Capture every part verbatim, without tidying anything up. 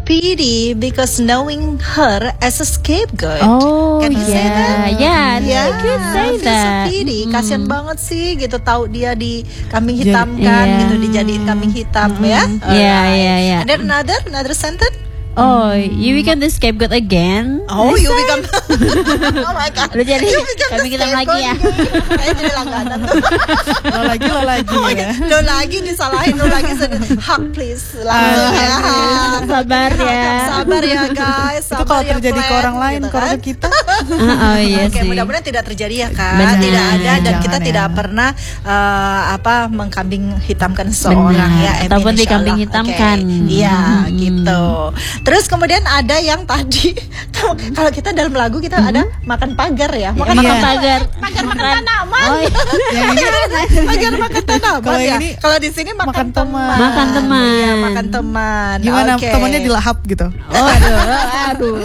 pity because knowing her as a scapegoat. Oh, Can you say yeah. that? Yeah, I think Yeah, I could say feel that. so pity. Mm. Kasian banget sih gitu tahu dia di kambing Jadi- hitam kan, yeah. gitu dijadiin kambing hitam ya. Yeah, yeah, yeah. And then another another sentence. Oh, you become the scapegoat again? Oh, This you time? become. Oh my god. Lu jadi You become kambing the hitam lagi ya? scapegoat. Kayak jadi langganan tuh. Lo lagi lo lagi Oh my ya. God, lo lagi disalahin, lo lagi sedih. Hak please, langsung ya. hak. Sabar ya. Sabar ya guys. Itu kalau sabar ya, terjadi ke Plan, orang lain, gitu kalau kan. ke kita. Ah, oh iya Oke, sih. mudah-mudahan tidak terjadi ya kan. Benar. Tidak ada dan Jangan kita ya. tidak pernah eh, apa mengkambing hitamkan seseorang Benar. ya. Amin, Ataupun insya dikambing Allah. hitamkan. Oke. Iya, Hmm. gitu. Terus kemudian ada yang tadi kalau kalau kita dalam lagu kita ada makan pagar ya. Makan Makan Iya. pagar. pagar makan tanaman. Oh, iya. Yang ini Pagar makan tanaman Kalau ya. ini Kalau di sini makan, makan teman. Makan teman. Iya, makan teman. gimana Oke. temannya dilahap gitu. Oh, aduh, aduh.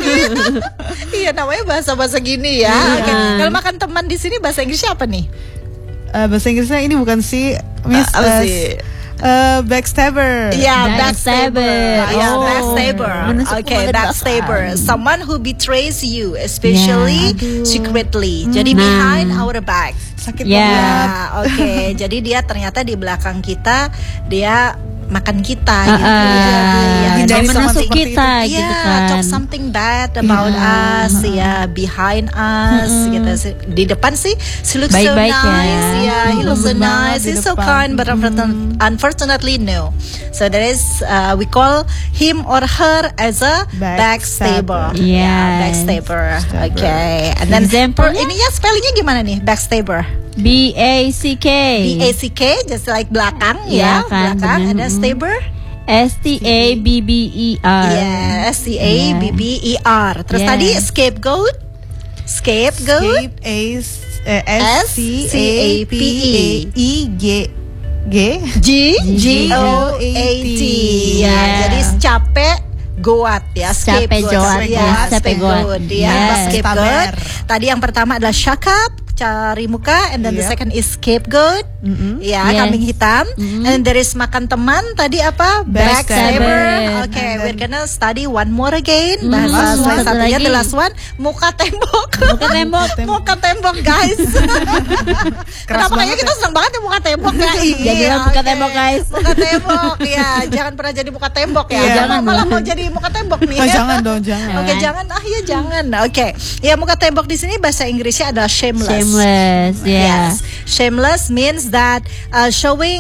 Iya, namanya bahasa-bahasa gini ya. Iya. Oke. Kalau makan teman di sini bahasa Inggrisnya apa nih? Eh, bahasa Inggrisnya ini bukan si Miss Ah, apa eh, sih? eh, backstabber. Iya, Backstabber. backstabber. Iya, Oh. backstabber. Menusuk Oke, mulut backstabber. basah. Someone who betrays you, especially Ya, aduh. secretly. Jadi Nah. behind our back. Sakit Ya. banget. Ya, oke. Jadi dia ternyata di belakang kita dia makan kita gitu Ah, ya. ah. Iya, Hindari Dia jadi sama menusuk seperti kita Iya, gitu kan. talk something bad about us, ya, behind us, gitu. Di depan sih, she looks so Baik-baik ya. nice, ya, he looks so Lembut banget nice, di he's so depan. kind, but unfortunately, unfortunately no. So that is, uh, we call him or her as a backstabber. Backstabber. Ya, Yes. backstabber. Backstabber. Oke, and then Example-nya? per- ininya spellingnya gimana nih, backstabber? B A C K. B A C K, just like belakang, Iya ya, kan, belakang, bener. and then stabber. S T A B B E R. Yes, C A B B E R. Terus Yeah. tadi scapegoat, scapegoat, Scape A eh, S C A P E I G G G G O O A A T. T. Ya, Yeah. jadi capek goat ya, Capek goat, ya, capek goat. ya, Yes. scapegoat. Tadi yang pertama adalah shakap, cari muka, and then the Yep. second is scapegoat, Mm-mm. ya, Yes. kambing hitam, and there is makan teman. Tadi apa? Backstabber. Backstabber. Oke, And then- we're gonna study one more again. Mm, Bahasa last salah one. satunya Satu the lagi. last one, muka tembok. Muka tembok. Muka tembok guys. Kenapa kayaknya banget kita senang banget ya muka tembok ya? Iya, Jadilah muka oke. tembok, guys. Muka tembok ya, jangan pernah jadi muka tembok ya. Iya. Jangan malah mau jadi muka tembok nih. Oh, jangan dong, jangan. Oke, jangan. Ah ya jangan. Oke. Ya muka tembok di sini bahasa Inggrisnya adalah shameless. Shameless, yeah. Yes. Shameless means that uh, showing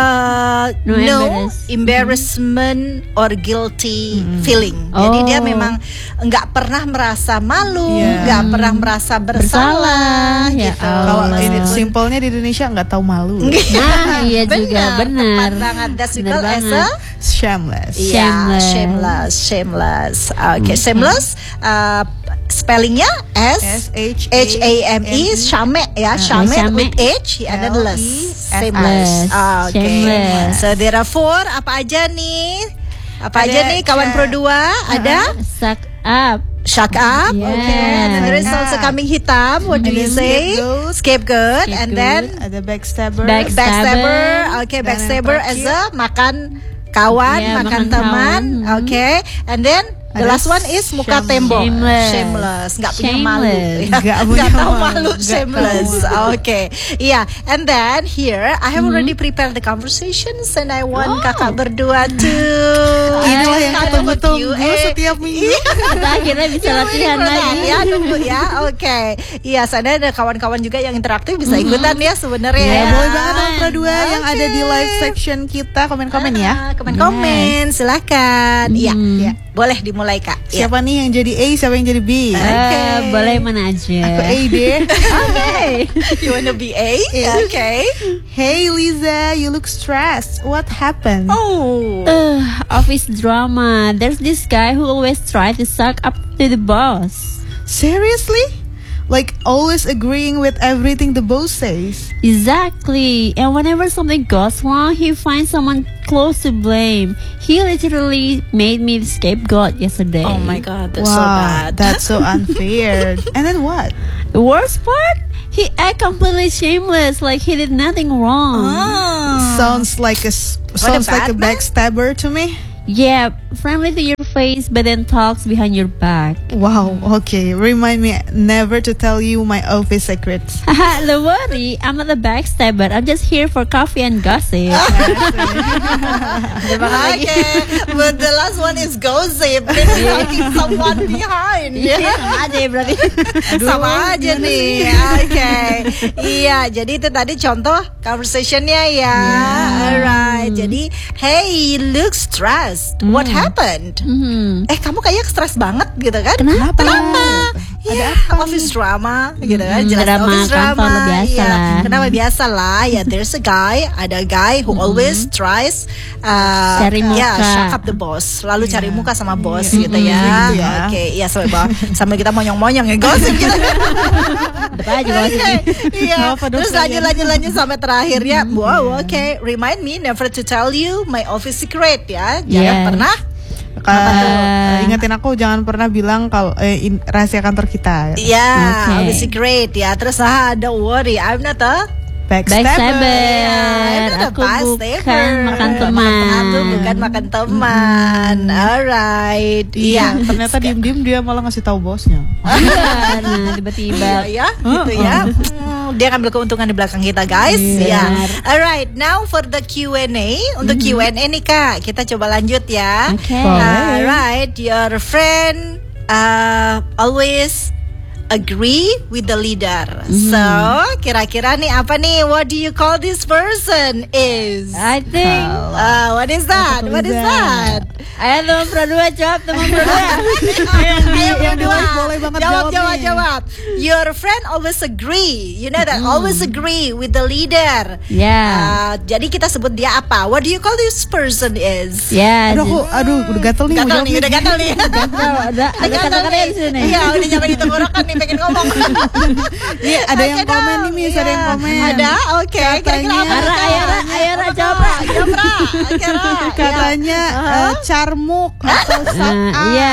uh, No no, embarrass. embarrassment or guilty feeling. Jadi Oh. dia memang nggak pernah merasa malu, Iya. nggak pernah merasa bersalah, Bersalah, ya gitu. Kalau Allah. ini simpelnya di Indonesia nggak tahu malu. Nah, iya juga, benar. Tepat banget. That's we Benar call as a banget. Shameless. Iya, Shameless. shameless, shameless. Oke, shameless. Uh, spellingnya S S H H A M E, shame ya, shame Shame. with H and then less, L E S S. shameless. Ah, Oke. Shameless. So there are four. Apa aja nih? Apa Ada aja nih kawan ca- Pro dua? Ada Suck up. Shark up, Yeah. okay. And then there is Shark also up. kambing hitam. What do And you then say? scapegoat. Scapegoat. And then Ada backstabber. Back- backstabber. Okay, Dan backstabber yang as a makan kawan, Yeah, makan makan teman. kawan. Okay. And then the Ada last one is muka shameless. tembok. Shameless. Shameless. Nggak punya malu. Shameless. Ya, Nggak punya nggak tahu malu. malu. Nggak Shameless. tahu. Okay. Yeah. And then here I have already prepared the conversations and I want Oh. kakak berdua to Inilah yang Kind of with you, ketemu-temu eh. setiap minggu. Kita akhirnya bisa latihan lagi. Ya, nunggu ya. Oke. Iya, sana ada kawan-kawan juga yang interaktif bisa ikutan ya sebenarnya. Ya, ya. boleh banget dong Pro dua yang Oke. ada di live section kita komen-komen ya. Ah, Komen-komen, silakan. Iya, Hmm. iya. Boleh dimulai Kak. Iya. Siapa nih yang jadi A, siapa yang jadi B? Oke. Eh, boleh mana aja. Aku A deh. Oke. You wanna be A? Okay. Hey Liza, you look stressed. What happened? Oh. Uh, office drama. There's this guy who always tries to suck up to the boss. Seriously? Like always agreeing with everything the boss says. Exactly. And whenever something goes wrong, he finds someone close to blame. He literally made me the scapegoat yesterday. Oh my God, that's wow, so bad. that's so unfair. And then what? The worst part? He act completely shameless, like he did nothing wrong. Ah. Sounds like a s- What a sounds like a bad man. backstabber to me. Yeah, friendly to your face, but then talks behind your back. Wow, okay. Remind me never to tell you my office secrets. Haha, don't worry, I'm not a backstabber. I'm just here for coffee and gossip. Okay, but the last one is gossip. Maybe talking someone behind. Iya, sama aja ya berarti. Sama aja nih. Oke. Iya, jadi itu tadi contoh conversationnya ya. Alright. Jadi, hey, you look stressed. What happened? Mhm. Eh, kamu kayaknya stres banget gitu kan? Kenapa? Kenapa? Ya, office drama gitu kan. Hmm, Jelas drama office drama. kantor biasa Iya. lah. Kenapa biasa lah? Ya, there's a guy, ada a guy who always tries uh, Cari muka. ya, shut up the boss. Selalu cari muka sama bos Iya. gitu ya. Gitu ya. Oke, ya sampai bawah. Sampai kita monyong-monyong ya gosip gitu. Apa aja gosip nih. Iya. Apa dong Terus kalian? lanjut lanjut lanjut sampai terakhir ya. Wow, oke. Remind me never to tell you my office secret ya. Jangan Yes. pernah. Ka- eh, ingetin aku jangan pernah bilang kalau eh, in- rahasia kantor kita. Iya, Oke. office secret ya. Terus ah, don't worry, I'm not a Backstabber. Backstabber. Itu udah Aku pasti. bukan makan teman. Aku bukan makan teman. Alright. Iya, Iya. ternyata diem-diem dia malah ngasih tahu bosnya. Iya, nah tiba-tiba. Iya ya, gitu ya. Hmm, dia ambil keuntungan di belakang kita, guys. Iya. Ya. Alright, now for the Q and A. Untuk Q and A nih Kak, kita coba lanjut ya. Oke. Boleh. Alright, your friend uh, always agree with the leader. So, kira-kira nih apa nih? What do you call this person? Is I think uh, what is that? What is that? Ayo teman pro dua jawab teman pro dua. yang di, yang di live boleh banget jawab, jawab jawab, nih. jawab. Your friend always agree. You know that always agree with the leader. Yeah. Uh, jadi kita sebut dia apa? What do you call this person is? Ya. Aduh, aku, aduh, udah gatel nih. mau Gatal jawab nih, udah gatal nih. Ada ada Udah gatal kata-katanya nih. di sini. Iya, udah nyampe di tenggorokan nih pengen ngomong. Iya, ada yang Oke komen dong. nih, Miss, ada yang Iya. komen. Ada, oke. Kira-kira apa? Ara, Kak? Ayara, Ayara, jawab, Ra. Jawab, Ra. Oke, Ra. Katanya eh, carmuk atau Nah, sapa. iya.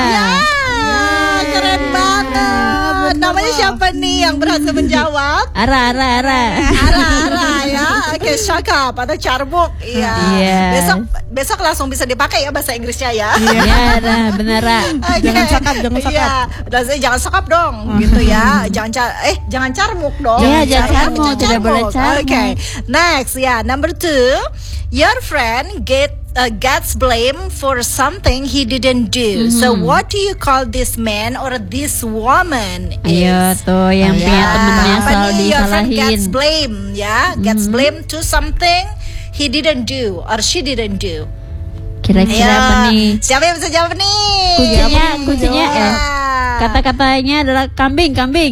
Ah, keren banget. Namanya siapa nih yang berhasil menjawab? Ara, Ara, Ara. Ara, Ara ya. Oke, shut up atau carbuk. Iya. Iya. Besok besok langsung bisa dipakai ya bahasa Inggrisnya ya. Iya, Ra, benar, Ra. Oke. Jangan sakap, jangan sakap. Iya, dan saya jangan sakap dong, gitu ya. Jangan car eh jangan carmuk dong. Iya, jangan carmuk, Jangan tidak boleh carmuk. Oke. Next ya, number two. Your friend get uh, gets blamed for something he didn't do. So what do you call this man or this woman? Ayo is? tuh yang Ya, punya temennya apa selalu nih, your friend disalahin. gets blame ya, gets blame to something he didn't do or she didn't do. Kira-kira Ayo, apa nih? siapa yang bisa jawab nih? Kuncinya, kuncinya Ya. eh, kata-katanya adalah kambing, kambing.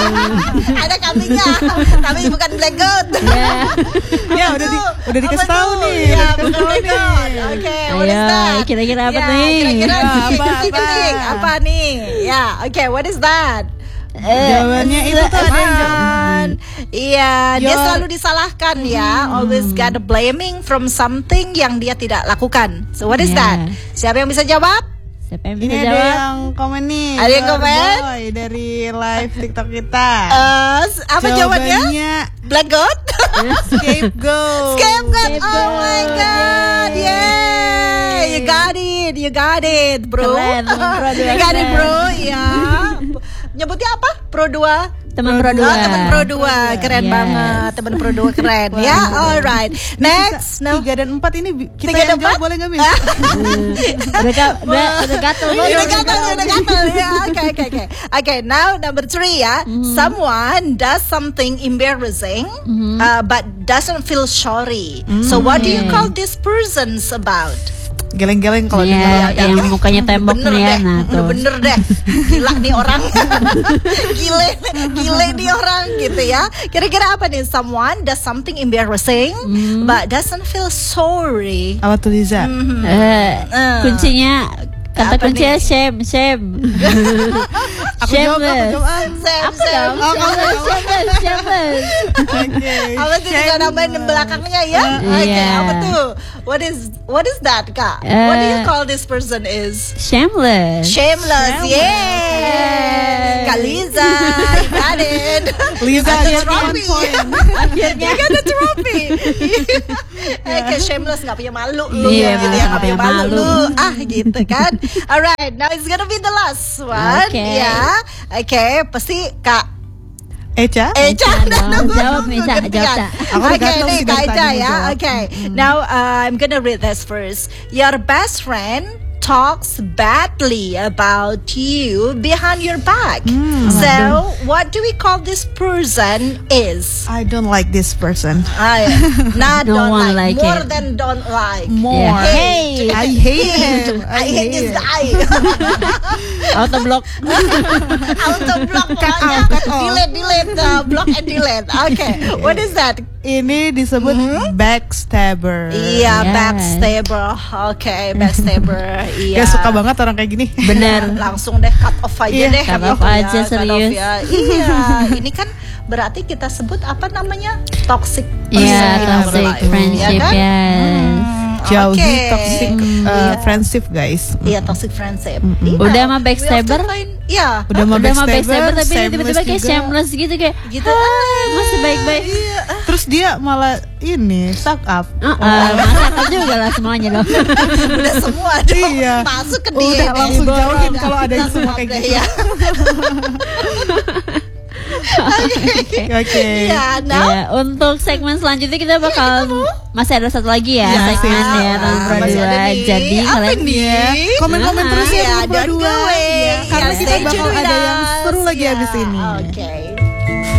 Ada kambingnya, tapi bukan black goat. Ya. Ya, udah di, udah dikasih Apa tahu tuh? nih. Ya, udah bukan dikasih black tahu goat. nih. Oke, what is Ayo, that? kira-kira apa Ya, nih? Kira-kira Apa, nih, apa, kira-kira apa? apa nih? Ya, oke, what is that? Jawabannya itu tuh ada yang Apaan? Iya, dia Your- selalu disalahkan ya. Always got blaming from something yang dia tidak lakukan. So what is Yeah. that? Siapa yang bisa jawab? Siapa yang Ini bisa ada jawab? yang komen nih. Ada yang Your komen? Boy dari live TikTok kita. Eh, apa jawabannya? Jawabannya Black goat? scapegoat. Scapegoat. Oh Scapegoat. my god. Yay. You got it. You got it, bro. Keren, teman pro dua, You got it, keren. bro. Ya. Nyebutnya apa? Pro dua. Teman pro dua. Oh, teman pro dua. Keren Yes. banget. Teman pro dua keren. Ya, alright. Next. No. Tiga dan empat ini bi- kita Tiga yang dan jawab empat? boleh nggak, Miss? Udah ga- udah udah gatel Udah banget. gatal, udah gatal. Ya, oke, oke, oke. Oke, now number three ya. Someone does something embarrassing, uh, but doesn't feel sorry. So what do you Okay. call this person's about? Geleng-geleng kalau Iya, dengar. yang mukanya tembok Bener nih ya, deh, nah tuh. bener deh. Gila nih orang. Gile, gile nih orang gitu ya. Kira-kira apa nih? Someone does something embarrassing, but doesn't feel sorry. Apa tuh Liza? Eh, Eh. kuncinya Kata Apa kuncinya nih? shame, shame. Aku jawab, aku Shameless. jawab. ah. Sam, Apa Sam. dong? Oh, kamu Shameless, jawab. shameless, shameless. Oke. Apa tuh juga nambahin belakangnya ya? Oke, Iya. apa tuh? What is what is that, Kak? What do you Eh. call this person is? Shameless. Shameless, Shameless. yay! Kak Liza, you got it. Liza Got the get one trophy. point. You got the trophy. Eh, kayak shameless nggak punya malu lu, Iya, gitu bener, ya, nggak nggak punya punya malu malu. lu, ah gitu kan. Alright, now it's gonna be the last one, Oke. ya. Oke, pasti Kak Eca? Eca, dong. nunggu, Jawab nih, nunggu Cak, gantian. jawab, Cak. Aku udah Oke, gantung nih sih Kak dari Eca tadi mau ya. jawab. Oke, now uh, I'm gonna read this first. Your best friend talks badly about you behind your back. So, what do we call this person is? I don't like this person. I not No don't one like, like more it. than don't like. More. Yeah. Hate. I hate him. I hate this guy. Auto block. Auto block pokoknya. off, cut off. Delete, delete, uh, block and delete. Okay, what is that? Ini disebut backstabber. Iya, Yes. backstabber. Oke, backstabber. Iya. Gak suka banget orang kayak gini. Bener. Langsung deh cut off aja Iya, deh. cut gitu off aja, cut off serius. ya. Iya, ini kan berarti kita sebut apa namanya? Toxic Iya, person in our toxic life, friendship, ya kan? yes. Jauhi Oke. toxic uh, Iya. friendship, guys. Iya, toxic friendship. Iya. Udah sama We backstabber? often find- Iya. Udah mau Udah mau backstabber tapi shameless tiba-tiba kayak juga. shameless gitu kayak Gitu. "Hai, masih baik-baik." Iya. Terus dia malah ini suck up. Heeh, masakan juga lah semuanya dong. Udah semua dong. Iya. Masuk ke dia. Udah deh. langsung Borong. jauhin kalau ada yang semua kayak Udah, gitu. iya. Oke. Iya, now Ya, untuk segmen selanjutnya kita bakal masih ada satu lagi ya, Iya, segmen masih ya ada. tahun Masih ada berdua. nih. Jadi Apa kalian nih? Ya, komen-komen Nah, terus ya, ya, berdua. don't go away. Karena Ya, kita stay bakal tune with ada yang us. seru lagi Ya, abis ini. Oke.